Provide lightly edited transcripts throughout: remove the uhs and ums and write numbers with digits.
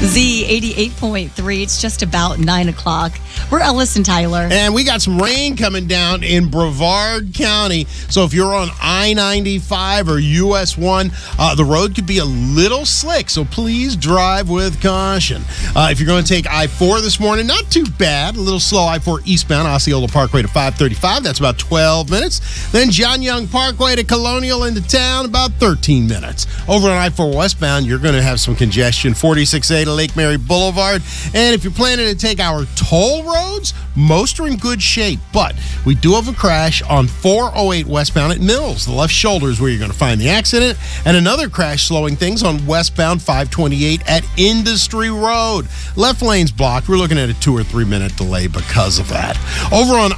Z88.3. It's just about 9 o'clock. We're Ellis and Tyler. And we got some rain coming down in Brevard County. So if you're on I-95 or US 1, the road could be a little slick. So please drive with caution. If you're going to take I-4 this morning, not too bad. A little slow I-4 eastbound, Osceola Parkway to 535. That's about 12 minutes. Then John Young Parkway to Colonial into town, about 13 minutes. Over on I-4 westbound, you're going to have some congestion. 46A to Lake Mary Boulevard. And if you're planning to take our toll roads, most are in good shape. But we do have a crash on 408 westbound at Mills. The left shoulder is where you're going to find the accident. And another crash slowing things on westbound 528 at Industry Road. Left lane's blocked. We're looking at a 2 or 3 minute delay because of that. Over on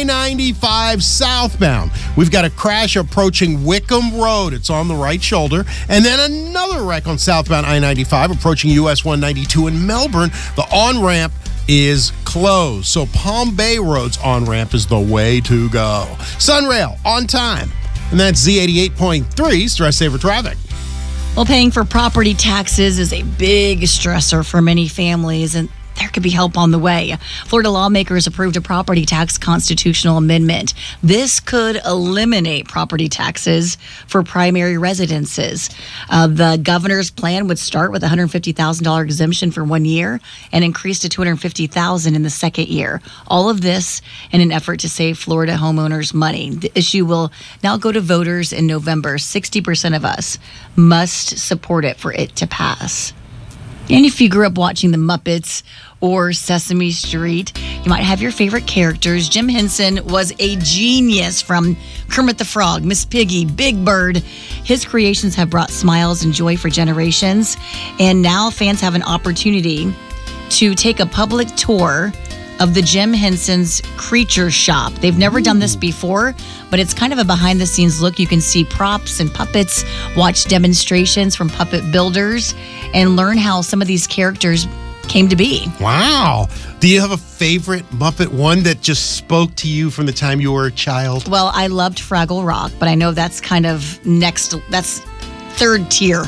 I-95 southbound, we've got a crash approaching Wickham Road. It's on the right shoulder. And then another wreck on southbound I-95 approaching US 192 in Melbourne. The on-ramp is closed. So Palm Bay Road's on-ramp is the way to go. Sunrail on time. And that's Z88.3 Stress Saver Traffic. Well, paying for property taxes is a big stressor for many families, and there could be help on the way. Florida lawmakers approved a property tax constitutional amendment. This could eliminate property taxes for primary residences. The governor's plan would start with a $150,000 exemption for 1 year and increase to $250,000 in the second year. All of this in an effort to save Florida homeowners money. The issue will now go to voters in November. 60% of us must support it for it to pass. And if you grew up watching The Muppets or Sesame Street, you might have your favorite characters. Jim Henson was a genius, from Kermit the Frog, Miss Piggy, Big Bird. His creations have brought smiles and joy for generations. And now fans have an opportunity to take a public tour of the Jim Henson's Creature Shop. They've never done this before, but it's kind of a behind-the-scenes look. You can see props and puppets, watch demonstrations from puppet builders, and learn how some of these characters came to be. Wow. Do you have a favorite Muppet, one that just spoke to you from the time you were a child? Well, I loved Fraggle Rock, but I know that's kind of that's third tier.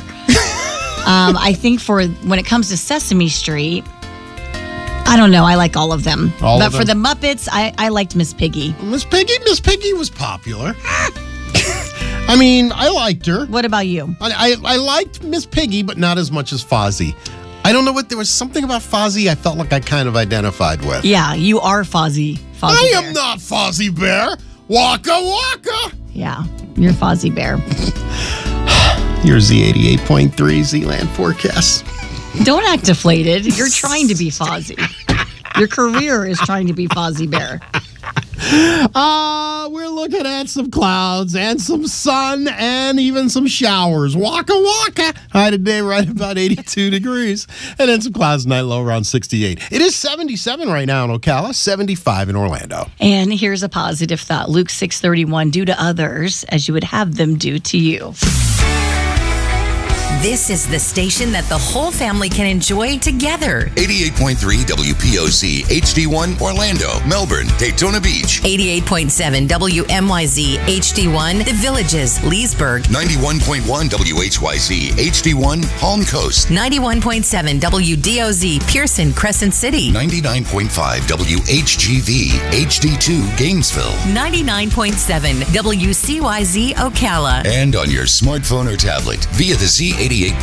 I think for when it comes to Sesame Street, I don't know. I like all of them. But for the Muppets, I liked Miss Piggy. Miss Piggy was popular. I mean, I liked her. What about you? I liked Miss Piggy, but not as much as Fozzie. I don't know what, there was something about Fozzie I felt like I kind of identified with. Yeah, you are Fozzie. I am not Fozzie Bear. Waka waka. Yeah, you're Fozzie Bear. Your Z88.3 Zealand forecast. Don't act deflated. You're trying to be Fozzie. Your career is trying to be Fozzie Bear. We're looking at some clouds and some sun and even some showers. Waka waka. High today right about 82 degrees. And then some clouds tonight, low around 68. It is 77 right now in Ocala, 75 in Orlando. And here's a positive thought. Luke 6:31, do to others as you would have them do to you. This is the station that the whole family can enjoy together. 88.3 WPOC, HD1, Orlando, Melbourne, Daytona Beach. 88.7 WMYZ, HD1, The Villages, Leesburg. 91.1 WHYZ, HD1, Palm Coast. 91.7 WDOZ, Pearson, Crescent City. 99.5 WHGV, HD2, Gainesville. 99.7 WCYZ, Ocala. And on your smartphone or tablet via the Z88